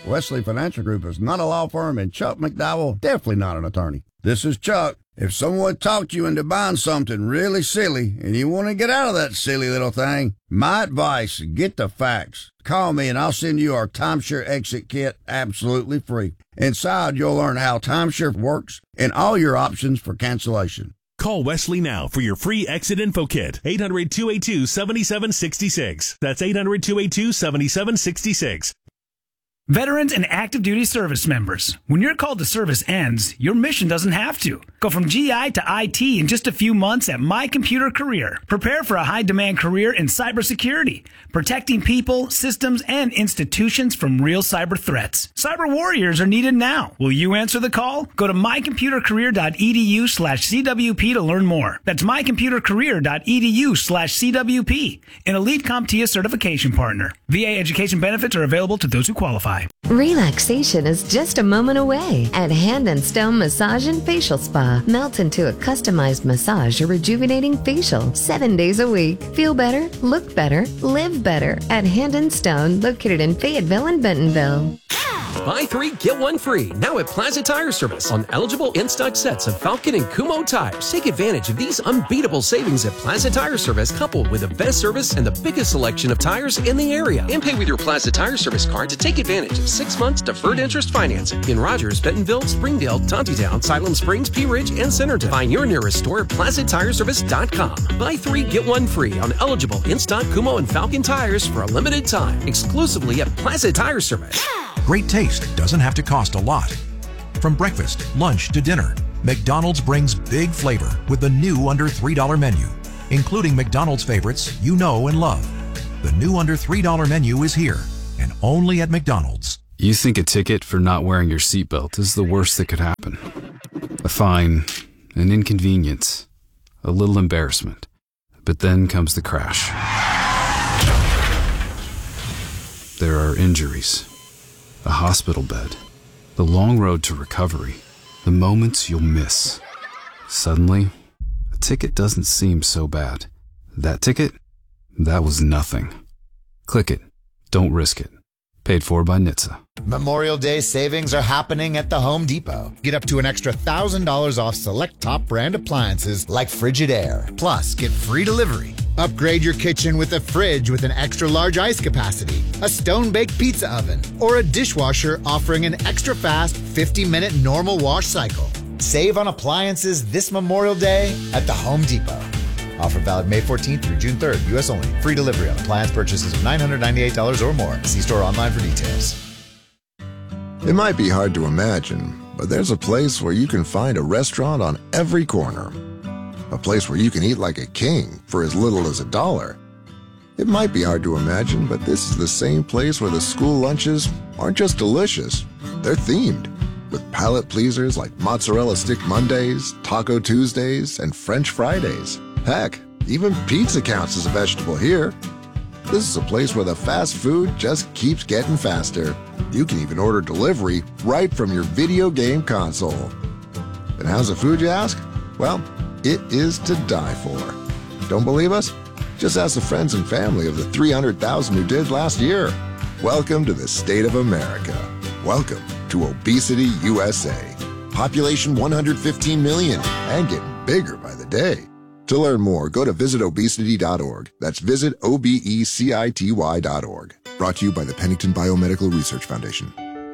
Wesley Financial Group is not a law firm, and Chuck McDowell definitely not an attorney. This is Chuck. If someone talked you into buying something really silly and you want to get out of that silly little thing, my advice, get the facts. Call me and I'll send you our Timeshare Exit Kit absolutely free. Inside, you'll learn how timeshare works and all your options for cancellation. Call Wesley now for your free exit info kit. 800-282-7766. That's 800-282-7766. Veterans and active duty service members, when your call to service ends, your mission doesn't have to. Go from GI to IT in just a few months at My Computer Career. Prepare for a high-demand career in cybersecurity, protecting people, systems, and institutions from real cyber threats. Cyber warriors are needed now. Will you answer the call? Go to mycomputercareer.edu/CWP to learn more. That's mycomputercareer.edu/CWP, an Elite CompTIA certification partner. VA education benefits are available to those who qualify. Relaxation is just a moment away at Hand and Stone Massage and Facial Spa. Melt into a customized massage or rejuvenating facial 7 days a week. Feel better, look better, live better at Hand and Stone, located in Fayetteville and Bentonville. Buy 3, get 1 free. Now at Plaza Tire Service on eligible in-stock sets of Falcon and Kumho tires. Take advantage of these unbeatable savings at Plaza Tire Service, coupled with the best service and the biggest selection of tires in the area. And pay with your Plaza Tire Service card to take advantage of 6 months deferred interest financing in Rogers, Bentonville, Springdale, Tontitown, Siloam Springs, Pea Ridge, and Centerton. Find your nearest store at PlazaTireService.com. Buy 3, get 1 free on eligible in-stock Kumho and Falcon tires for a limited time, exclusively at Plaza Tire Service. Great taste doesn't have to cost a lot. From breakfast, lunch to dinner, McDonald's brings big flavor with the new under $3 menu, including McDonald's favorites you know and love. The new under $3 menu is here, and only at McDonald's. You think a ticket for not wearing your seatbelt is the worst that could happen. A fine, an inconvenience, a little embarrassment. But then comes the crash. There are injuries. A hospital bed, the long road to recovery, the moments you'll miss. Suddenly, a ticket doesn't seem so bad. That ticket? That was nothing. Click it. Don't risk it. Paid for by NHTSA. Memorial Day savings are happening at the Home Depot. Get up to an extra $1,000 off select top brand appliances like Frigidaire. Plus, get free delivery. Upgrade your kitchen with a fridge with an extra large ice capacity, a stone-baked pizza oven, or a dishwasher offering an extra fast 50-minute normal wash cycle. Save on appliances this Memorial Day at the Home Depot. Offer valid May 14th through June 3rd, U.S. only. Free delivery on appliance purchases of $998 or more. See store online for details. It might be hard to imagine, but there's a place where you can find a restaurant on every corner. A place where you can eat like a king for as little as $1. It might be hard to imagine, but this is the same place where the school lunches aren't just delicious, they're themed. With palate pleasers like Mozzarella Stick Mondays, Taco Tuesdays, and French Fridays. Heck, even pizza counts as a vegetable here. This is a place where the fast food just keeps getting faster. You can even order delivery right from your video game console. And how's the food, you ask? Well, it is to die for. Don't believe us? Just ask the friends and family of the 300,000 who did last year. Welcome to the state of America. Welcome to Obesity USA. Population 115 million and getting bigger by the day. To learn more, go to visitobesity.org. That's visit obecity.org. Brought to you by the Pennington Biomedical Research Foundation.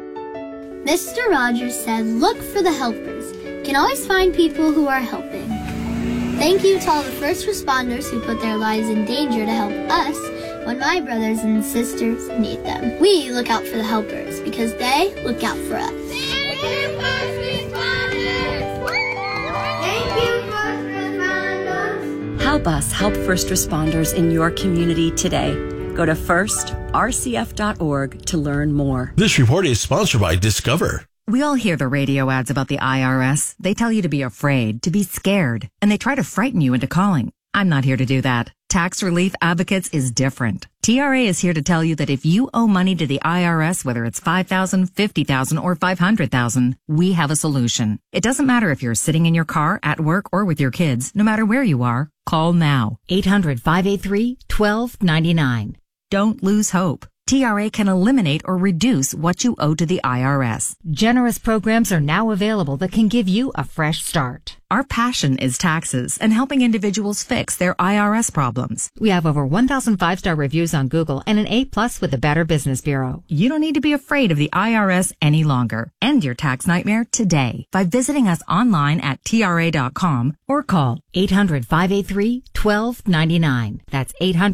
Mr. Rogers said, look for the helpers. You can always find people who are helping. Thank you to all the first responders who put their lives in danger to help us when my brothers and sisters need them. We look out for the helpers because they look out for us. Thank you, first responders! Thank you, first responders! Help us help first responders in your community today. Go to firstrcf.org to learn more. This report is sponsored by Discover. We all hear the radio ads about the IRS. They tell you to be afraid, to be scared, and they try to frighten you into calling. I'm not here to do that. Tax Relief Advocates is different. TRA is here to tell you that if you owe money to the IRS, whether it's $5,000, $50,000, or $500,000, we have a solution. It doesn't matter if you're sitting in your car, at work, or with your kids. No matter where you are, call now. 800-583-1299. Don't lose hope. TRA can eliminate or reduce what you owe to the IRS. Generous programs are now available that can give you a fresh start. Our passion is taxes and helping individuals fix their IRS problems. We have over 1,000 5-star reviews on Google and an A+ with the Better Business Bureau. You don't need to be afraid of the IRS any longer. End your tax nightmare today by visiting us online at TRA.com or call 800-583-1299. That's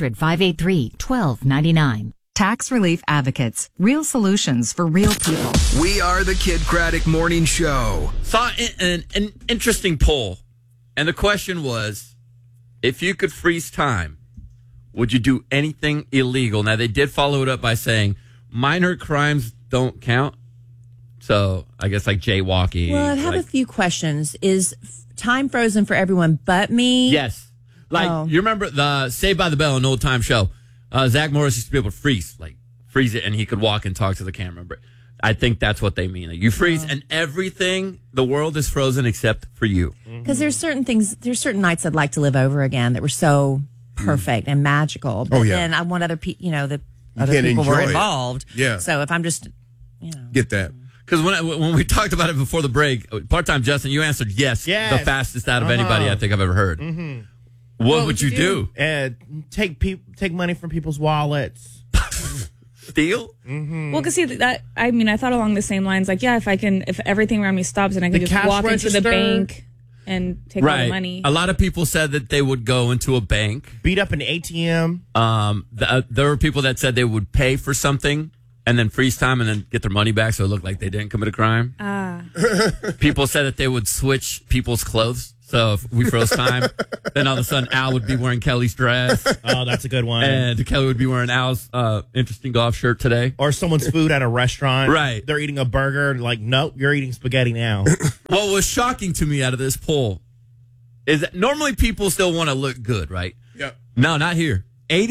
800-583-1299. Tax Relief Advocates. Real solutions for real people. We are the Kid Craddock Morning Show. Saw an interesting poll, and the question was, if you could freeze time, would you do anything illegal? Now, they did follow it up by saying minor crimes don't count. So I guess like jaywalking. Well, I have a few questions. Is time frozen for everyone but me? Yes. You remember the Saved by the Bell, an old time show? Zach Morris used to be able to freeze it, and he could walk and talk to the camera. But I think that's what they mean. You freeze, and everything, the world is frozen except for you. Because there's certain nights I'd like to live over again that were so perfect and magical. But then I want other people, other people were involved. Yeah. So if I'm just, Get that. Because when we talked about it before the break, part-time Justin, you answered yes. The fastest out of anybody I think I've ever heard. Mm-hmm. What would you do? Take money from people's wallets. Steal? Mm-hmm. Well, because I thought along the same lines. Like, if everything around me stops and I can just walk into the bank and take all the money. A lot of people said that they would go into a bank, beat up an ATM. There were people that said they would pay for something and then freeze time and then get their money back, so it looked like they didn't commit a crime. People said that they would switch people's clothes. So if we froze time, then all of a sudden Al would be wearing Kelly's dress. Oh, that's a good one. And Kelly would be wearing Al's interesting golf shirt today. Or someone's food at a restaurant. Right. They're eating a burger. Like, nope, you're eating spaghetti now. What was shocking to me out of this poll is that normally people still want to look good, right? Yeah. No, not here.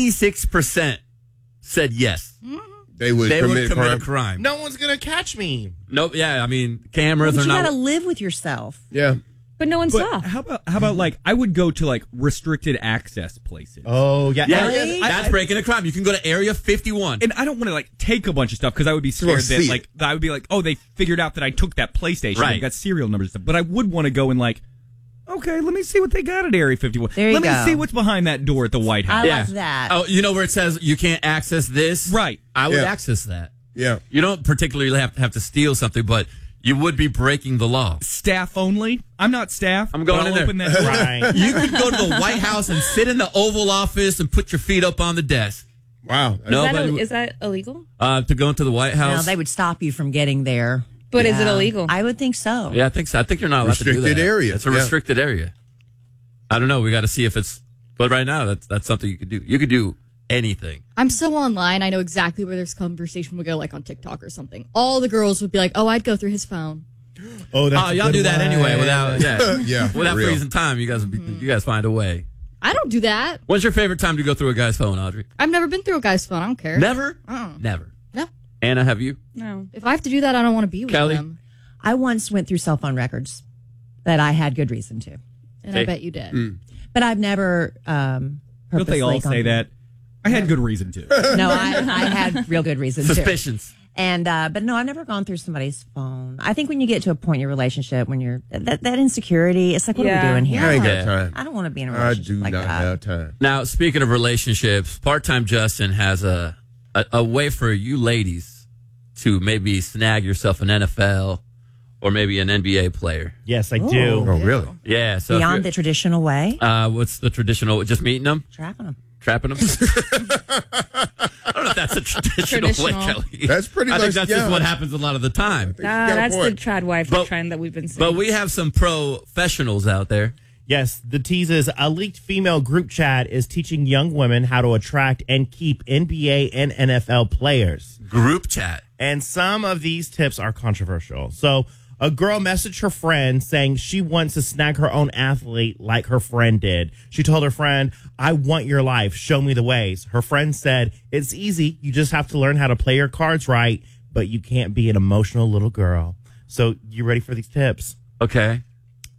86% said yes. They would commit a crime. No one's going to catch me. Nope. Yeah, I mean, cameras are you not. got to live with yourself. Yeah. But no one saw. How about like I would go to like restricted access places. Oh yeah, really? That's breaking a crime. You can go to Area 51, and I don't want to like take a bunch of stuff because I would be scared that I would be like, oh, they figured out that I took that PlayStation. Right, got serial numbers and stuff. But I would want to go and like, okay, let me see what they got at Area 51. Let me see what's behind that door at the White House. I like that. Oh, you know where it says you can't access this? Right. I would access that. Yeah. You don't particularly have to steal something, but you would be breaking the law. Staff only. I'm not staff. I'm going in there. Open that door. Right. You could go to the White House and sit in the Oval Office and put your feet up on the desk. Wow. Is that illegal? To go into the White House? No, they would stop you from getting there. But is it illegal? I would think so. Yeah, I think so. I think you're not allowed to do that. Restricted area. It's a restricted area. I don't know. We got to see if it's. But right now, that's something you could do. You could do anything. I'm so online. I know exactly where this conversation would go, like on TikTok or something. All the girls would be like, "Oh, I'd go through his phone." Oh, y'all do that anyway without without real. freezing time. You guys find a way. I don't do that. What's your favorite time to go through a guy's phone, Audrey? I've never been through a guy's phone. I don't care. Never? Uh-uh. Never. No. Anna, have you? No. If I have to do that, I don't want to be with Kelly? them. I once went through cell phone records that I had good reason to. And I bet you did. But I've never Don't they all say that? I had good reason to. No, I had real good reason to. Suspicions. And but no, I've never gone through somebody's phone. I think when you get to a point in your relationship when you're that insecurity, it's like, what are we doing here? I ain't got time. I don't want to be in a relationship like that. I do not have time. Now, speaking of relationships, part-time Justin has a way for you ladies to maybe snag yourself an NFL or maybe an NBA player. Yes, I do. Oh, really? Yeah. So beyond the traditional way. What's the traditional? Just meeting them? Trapping them. Trapping them? I don't know if that's a traditional way, Kelly. That's pretty I much, think that's just what happens a lot of the time. That's the trad wife trend that we've been seeing. But we have some professionals out there. Yes, the tease is a leaked female group chat is teaching young women how to attract and keep NBA and NFL players. Group chat. And some of these tips are controversial. So a girl messaged her friend saying she wants to snag her own athlete like her friend did. She told her friend, "I want your life. Show me the ways." Her friend said, "It's easy. You just have to learn how to play your cards right, but you can't be an emotional little girl." So you ready for these tips? Okay.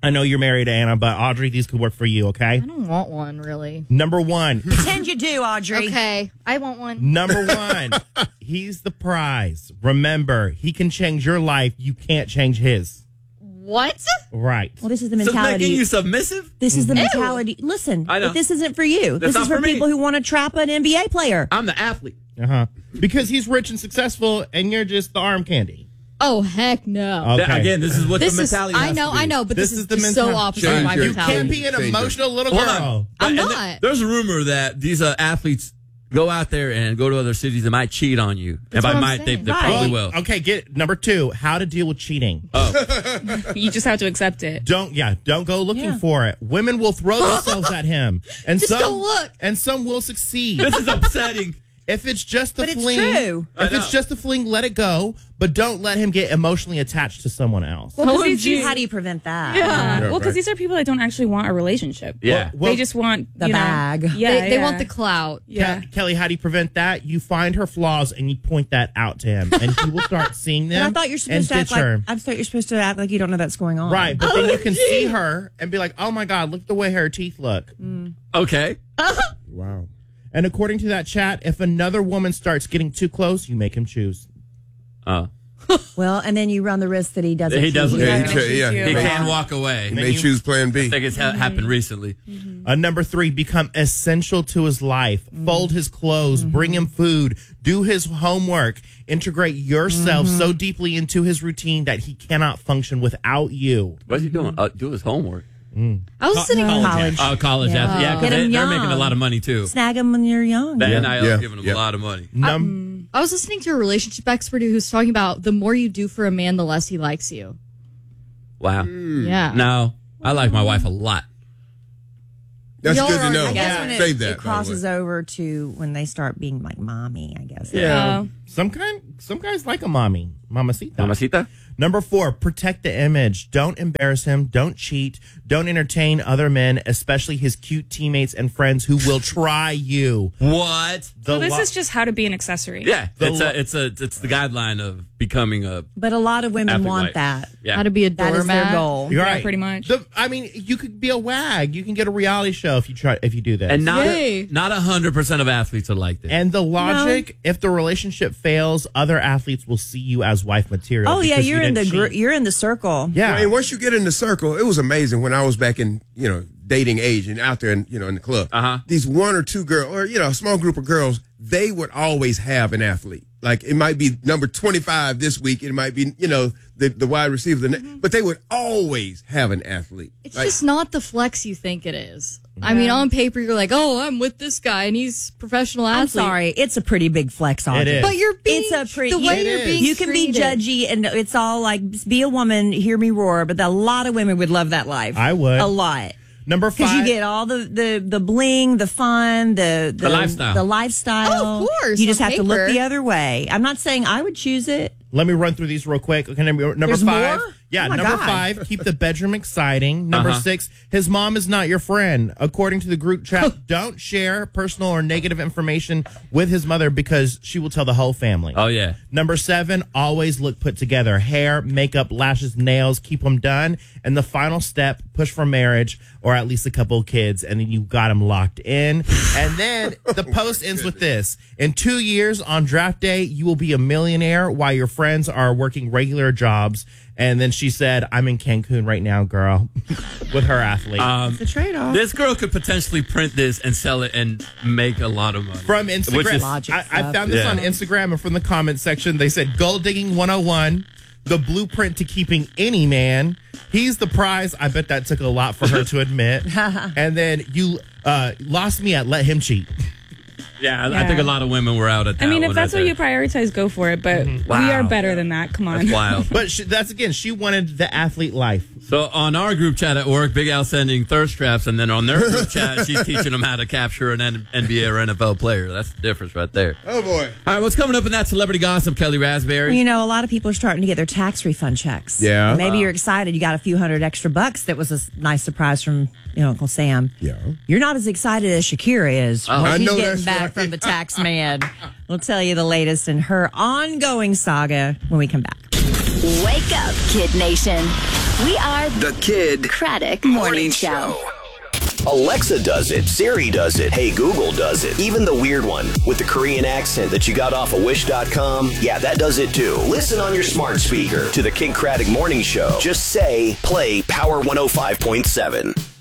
I know you're married, Anna, but Audrey, these could work for you, okay? I don't want one, really. Number 1. Pretend you do, Audrey. Okay, I want one. Number 1. He's the prize. Remember, he can change your life. You can't change his. What? Right. Well, this is the mentality. So making you submissive? This is the mentality. Listen, I know. but this isn't for you. That's this is for me. people who want to trap an NBA player. I'm the athlete. Because he's rich and successful, and you're just the arm candy. Oh, heck no. Okay. Again, this is what the mentality is. I know, but this is the just so opposite of my You mentality. can't be an emotional little girl. I'm not. There's a rumor that these athletes go out there and go to other cities and might cheat on you. That's and by what I'm might, they saying. probably will. Okay, get number 2. How to deal with cheating. You just have to accept it. Don't go looking for it. Women will throw themselves at him, and Just don't look. And some will succeed. This is upsetting. If it's just a But it's fling, true. if it's just a fling, let it go. But don't let him get emotionally attached to someone else. Well, how do you prevent that? Yeah. Well, because these are people that don't actually want a relationship. Yeah. They just want the bag. Yeah. They want the clout. Yeah. Kelly, how do you prevent that? You find her flaws and you point that out to him, and he will start seeing them. But I thought you're supposed to act like you don't know that's going on. Right, but then you can see her and be like, "Oh my God, look the way her teeth look." Okay. Wow. And according to that chat, if another woman starts getting too close, you make him choose. Well, and then you run the risk that he doesn't. He doesn't. He can walk away. He may choose plan B. I think it's happened recently. Number 3, become essential to his life. Fold his clothes, bring him food, do his homework, integrate yourself so deeply into his routine that he cannot function without you. What's he doing? Do his homework. I was listening to college. Oh, college. Yeah, because they're making a lot of money, too. Snag them when you're young. The NIL is giving them a lot of money. I was listening to a relationship expert who's talking about the more you do for a man, the less he likes you. Wow. Yeah. No, I like my wife a lot. That's good to know. I guess when Save that. it crosses over to when they start being like mommy, I guess. Yeah. Some guys like a mommy. Mamacita. Mamacita? Number 4, protect the image. Don't embarrass him. Don't cheat. Don't entertain other men, especially his cute teammates and friends who will try you. What? So this is just how to be an accessory. Yeah, it's the guideline of becoming a. But a lot of women athlete want wife. that. Yeah. How to be a That is doormat. their goal. You're Yeah, right. pretty much. I mean, you could be a wag. You can get a reality show if you do this. And not Yay. 100% of athletes are like this. And the logic, if the relationship fails, other athletes will see you as wife material. Oh yeah, because you're you in didn't the cheat. you're in the circle. Yeah. I mean, once you get in the circle, it was amazing when I was back in, dating age and out there in the club. These 1 or 2 girls, or, a small group of girls, they would always have an athlete. Like, it might be number 25 this week. It might be, the wide receiver. But they would always have an athlete. It's just not the flex you think it is. I mean, on paper, you're like, oh, I'm with this guy, and he's a professional athlete. I'm sorry, it's a pretty big flex on It is. But you're being, It's a pretty. the way you're being You can be treated. judgy, and it's all like, be a woman, hear me roar. But a lot of women would love that life. I would. A lot. Number 5. Because you get all the bling, the fun, the lifestyle. The lifestyle. Oh, of course, You just on have to look paper. the other way. I'm not saying I would choose it. Let me run through these real quick. Okay, number There's 5. more? Yeah, Oh my number God. 5, keep the bedroom exciting. Number 6, his mom is not your friend. According to the group chat, don't share personal or negative information with his mother because she will tell the whole family. Oh, yeah. Number 7, always look put together. Hair, makeup, lashes, nails, keep them done. And the final step, push for marriage or at least a couple of kids, and then you got them locked in. And then the post ends with this. In 2 years on draft day, you will be a millionaire while your friends are working regular jobs. And then she said, I'm in Cancun right now, girl, with her athlete. It's a trade-off. This girl could potentially print this and sell it and make a lot of money. From Instagram. Logic I found this on Instagram, and from the comment section, they said, gold digging 101, the blueprint to keeping any man. He's the prize. I bet that took a lot for her to admit. And then you lost me at let him cheat. Yeah, I think a lot of women were out at that. I mean, if one that's right what you prioritize, go for it. But we are better than that. Come on. That's wild. But she wanted the athlete life. So on our group chat at work, Big Al sending thirst traps, and then on their group chat, she's teaching them how to capture an NBA or NFL player. That's the difference right there. Oh, boy. All right, what's coming up in that celebrity gossip, Kelly Raspberry? You know, a lot of people are starting to get their tax refund checks. Yeah. Maybe you're excited. You got a few $100 extra bucks. That was a nice surprise from Uncle Sam. Yeah. You're not as excited as Shakira is. Oh. What I she's know getting that's back right. from the tax man. We'll tell you the latest in her ongoing saga when we come back. Wake up, Kid Nation. We are the Kid Craddock Morning Show. Alexa does it, Siri does it, Hey Google does it, even the weird one with the Korean accent that you got off of Wish.com, yeah, that does it too. Listen on your smart speaker to the Kid Craddock Morning Show. Just say, play Power 105.7.